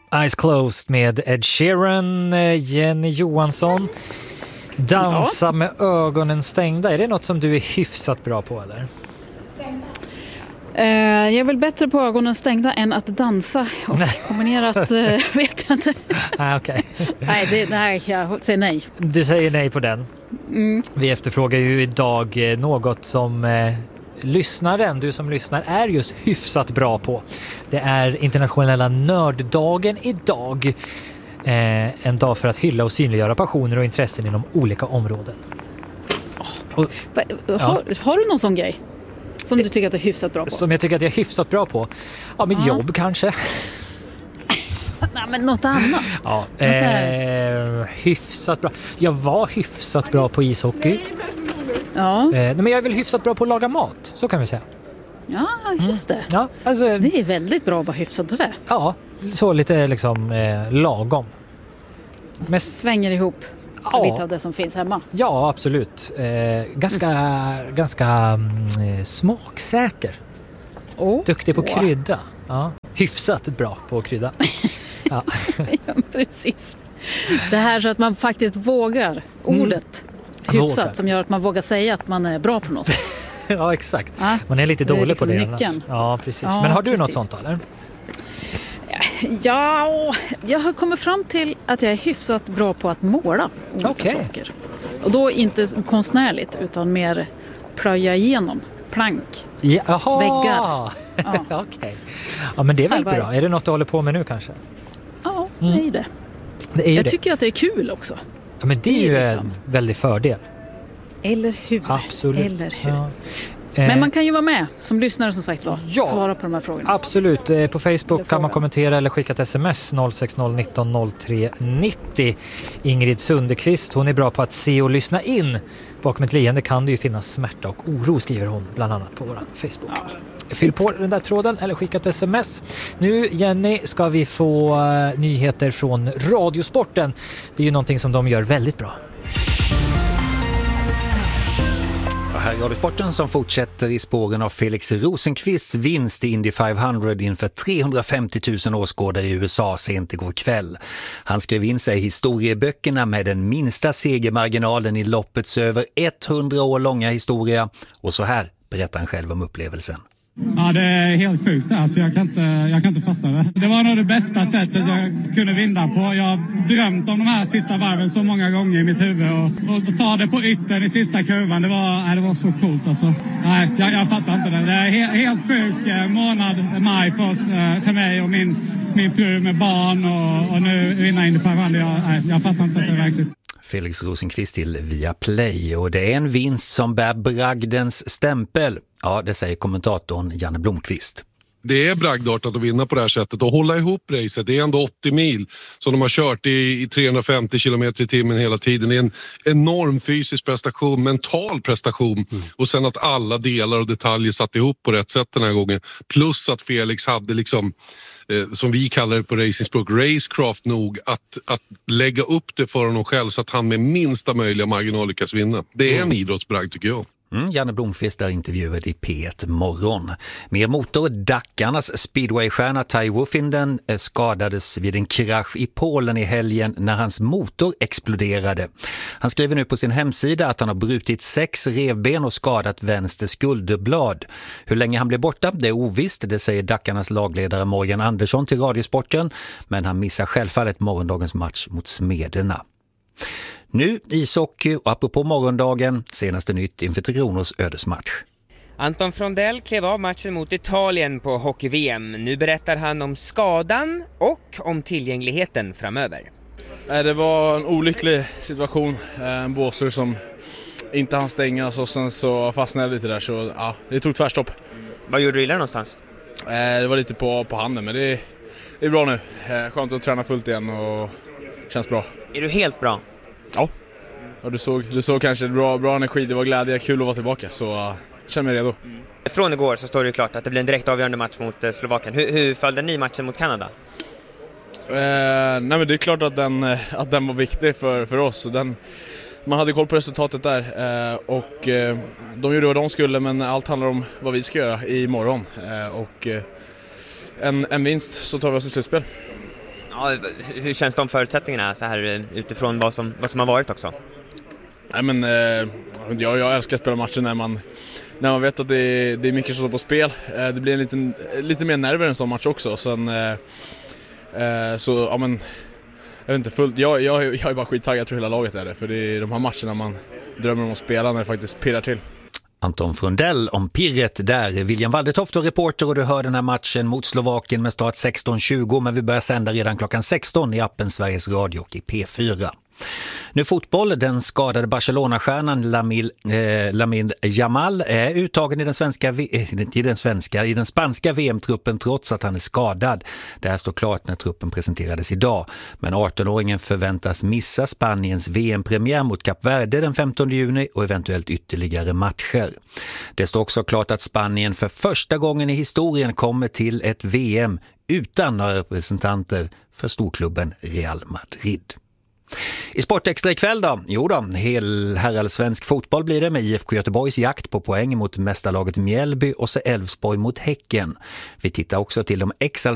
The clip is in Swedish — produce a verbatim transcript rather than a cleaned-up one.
Eyes Closed med Ed Sheeran, Jenny Johansson. Dansa ja. med ögonen stängda. Är det något som du är hyfsat bra på, eller? Uh, jag är väl bättre på ögonen stängda än att dansa. Och kombinerat uh, vet jag inte. ah, okay. nej, det, nej, jag säger nej. Du säger nej på den. Mm. Vi efterfrågar ju idag något som eh, lyssnaren, du som lyssnar, är just hyfsat bra på. Det är internationella nörddagen idag. Eh, en dag för att hylla och synliggöra passioner och intressen inom olika områden. Och, har, ja. har du någon sån grej som du tycker att du är hyfsat bra på? Som jag tycker att jag är hyfsat bra på? Ja, mitt ja. jobb kanske. Nej, men något annat. Ja, eh, hyfsat bra. Jag var hyfsat bra på ishockey. Ja. Eh, men jag är väl hyfsat bra på att laga mat, så kan vi säga. Ja, just det. Mm. Ja, alltså, det är väldigt bra att vara hyfsat på det. Ja, så lite liksom eh, lagom. Mest svänger ihop ja. lite av det som finns hemma. Ja, absolut. Eh, ganska mm. ganska mm, smaksäker. Oh. Duktig på wow. krydda. Ja. Hyfsat bra på att krydda. Ja. ja, precis. Det här så att man faktiskt vågar ordet mm. hyfsat vågar. Som gör att man vågar säga att man är bra på något. ja, exakt. Ja. Man är lite dålig liksom på det. Nyckeln. Ja, precis. Ja, Men har du precis. något sånt eller? Ja, jag har kommit fram till att jag är hyfsat bra på att måla olika okay. saker. Och då inte konstnärligt utan mer plöja igenom plank, Jaha. väggar. Ja. Okej. Okay. Ja, men det är väl bra. Är det något du håller på med nu kanske? Ja, det är ju det. det, är ju jag det. tycker att det är kul också. Ja, men det är, det är ju liksom en väldigt fördel. Eller hur? Absolut. Eller hur? Ja. Men man kan ju vara med som lyssnare som sagt var. Ja, svara på de här frågorna. Absolut. På Facebook kan man kommentera eller skicka ett sms noll sex noll nitton noll tre nittio. Ingrid Sundekvist, hon är bra på att se och lyssna in. Bakom ett leende kan det ju finnas smärta och oro, skriver hon bland annat på vår Facebook. Ja. Fyll på den där tråden eller skicka ett sms. Nu, Jenny, ska vi få uh, nyheter från Radiosporten. Det är ju någonting som de gör väldigt bra. Här är Radiosporten som fortsätter i spåren av Felix Rosenqvists vinst i Indy femhundra inför trehundrafemtio tusen åskådare i U S A sent igår kväll. Han skrev in sig i historieböckerna med den minsta segermarginalen i loppets över hundra år långa historia. Och så här berättar han själv om upplevelsen. Ja, det är helt sjukt. Alltså, jag, kan inte, jag kan inte fatta det. Det var nog det bästa sättet jag kunde vinna på. Jag har drömt om de här sista varven så många gånger i mitt huvud. Och, och ta det på yttern i sista kurvan, det var, nej, det var så coolt. Alltså. Nej, jag, jag fattar inte det. Det är helt, helt sjuk eh, månad, maj för, oss, eh, för mig och min, min fru med barn. Och, och nu vinna in i förhand. Jag, nej, jag fattar inte det verkligen. Felix Rosenqvist till Viaplay, och det är en vinst som bär bragdens stämpel. Ja, det säger kommentatorn Janne Blomqvist. Det är bragdartat att vinna på det här sättet och hålla ihop racet. Det är ändå åttio mil som de har kört i, i trehundrafemtio kilometer i timmen hela tiden. Det är en enorm fysisk prestation, mental prestation. Mm. Och sen att alla delar och detaljer satt ihop på rätt sätt den här gången. Plus att Felix hade liksom, eh, som vi kallar det på racingspråk, racecraft nog att, att lägga upp det för honom själv så att han med minsta möjliga marginal lyckas vinna. Det är en idrottsbragd tycker jag. Mm, Janne Blomqvist är intervjuad i P ett morgon. Mer motor, Dackarnas speedwaystjärna Ty Woffinden skadades vid en krasch i Polen i helgen när hans motor exploderade. Han skriver nu på sin hemsida att han har brutit sex revben och skadat vänster skulderblad. Hur länge han blir borta, det är ovisst, det säger Dackarnas lagledare Morgan Andersson till Radiosporten, men han missar självfallet morgondagens match mot Smederna. Nu ishockey och apropå morgondagen, senaste nytt inför Trejonors ödesmatch. Anton Frondell klev av matchen mot Italien på hockey-V M. Nu berättar han om skadan och om tillgängligheten framöver. Det var en olycklig situation. En blåsare som inte hann stängas och sen så fastnade lite där, så ja, det tog tvärstopp. Vad gjorde du illa någonstans? Det var lite på, på handen, men det är, det är bra nu. Skönt att träna fullt igen och känns bra. Är du helt bra? Ja, och du såg, du såg kanske bra, bra energi, det var glädje, kul att vara tillbaka, så uh, känner mig redo. Mm. Från igår så står det klart att det blir en direkt avgörande match mot uh, Slovakien. Hur, hur följde ni matchen mot Kanada? Uh, nej men det är klart att den, att den var viktig för, för oss. Den, man hade koll på resultatet där uh, och uh, de gjorde vad de skulle, men allt handlar om vad vi ska göra imorgon. Uh, och uh, en, en vinst så tar vi oss i slutspel. Ja, hur känns de förutsättningarna så här utifrån vad som, vad som har varit också? Nej, men, eh, jag, jag älskar att spela matcher när man, när man vet att det är, det är mycket som står på spel. Eh, det blir en liten, lite mer nerver en sån match också. Sen, eh, eh, så, ja, men, jag vet inte fullt. Jag, jag, jag är bara skittaggad, jag tror hela laget är det. För det är de här matcherna man drömmer om att spela när det faktiskt pirrar till. Anton Frundell om pirret där. William Waldetoft och reporter, och du hör den här matchen mot Slovakien med start sexton tjugo, men vi börjar sända redan klockan sexton i appen Sveriges Radio och i P fyra. Nu fotboll, den skadade Barcelona-stjärnan Lamil, eh, Lamine Yamal är uttagen i den, svenska, i, den svenska, i den spanska V M-truppen trots att han är skadad. Det här står klart när truppen presenterades idag. Men arton-åringen förväntas missa Spaniens V M-premiär mot Kap Verde den femtonde juni och eventuellt ytterligare matcher. Det står också klart att Spanien för första gången i historien kommer till ett V M utan några representanter för storklubben Real Madrid. I Sportextra ikväll då? Jo då, hel herrallsvensk fotboll blir det med I F K Göteborgs jakt på poäng mot mästarlaget Mjällby och så Elfsborg mot Häcken. Vi tittar också till de X